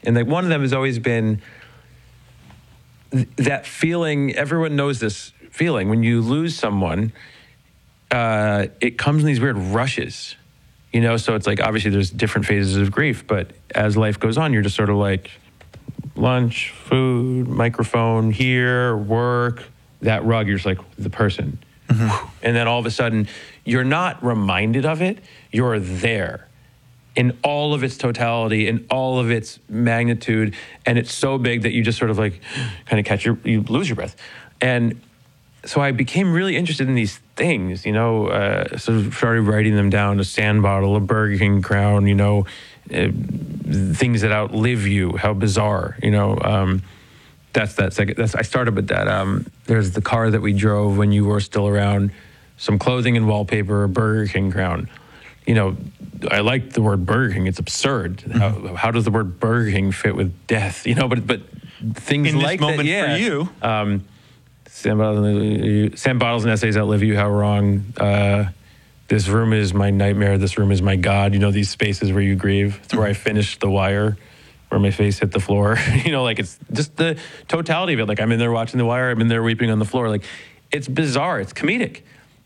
And like one of them has always been that feeling. Everyone knows this feeling when you lose someone. It comes in these weird rushes, so it's like, obviously there's different phases of grief, but as life goes on, you're just sort of like lunch, food, microphone, here, work, that rug, you're just like the person. Mm-hmm. And then all of a sudden, you're not reminded of it, you're there in all of its totality, in all of its magnitude, and it's so big that you just sort of like kind of you lose your breath. And so I became really interested in these things, so started writing them down, a sand bottle, a Burger King crown, things that outlive you, how bizarre, that's that second. I started with that. There's the car that we drove when you were still around, some clothing and wallpaper, a Burger King crown. I like the word Burger King. It's absurd. Mm-hmm. How does the word Burger King fit with death? But things in like this moment that, yeah. For you. Sand bottles and essays outlive you. How wrong. This room is my nightmare. This room is my God. These spaces where you grieve. It's where I finished The Wire, where my face hit the floor. It's just the totality of it. Like, I'm in there watching The Wire. I'm in there weeping on the floor. Like, it's bizarre. It's comedic.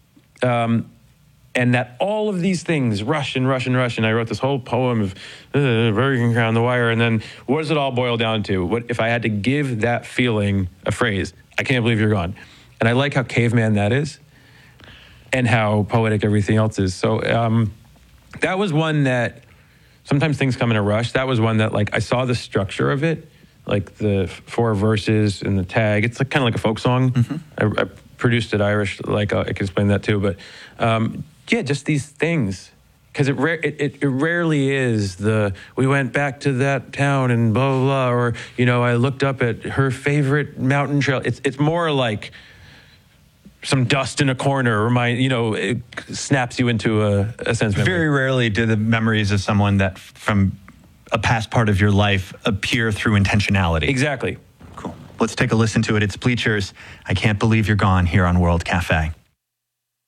And that all of these things rush and rush and rush. And I wrote this whole poem of Burger King crown, The Wire. And then what does it all boil down to? What if I had to give that feeling a phrase? I can't believe you're gone. And I like how caveman that is and how poetic everything else is. So that was one that sometimes things come in a rush. That was one that, like, I saw the structure of it, like the 4 verses and the tag. It's like, kind of like a folk song. Mm-hmm. I produced it Irish, like I can explain that too. But just these things. Because it rarely is we went back to that town and blah, blah, blah, or, I looked up at her favorite mountain trail. It's more like some dust in a corner, it snaps you into a sense of memory. Very rarely do the memories of someone that from a past part of your life appear through intentionality. Exactly. Cool. Let's take a listen to it. It's Bleachers. I Can't Believe You're Gone here on World Cafe.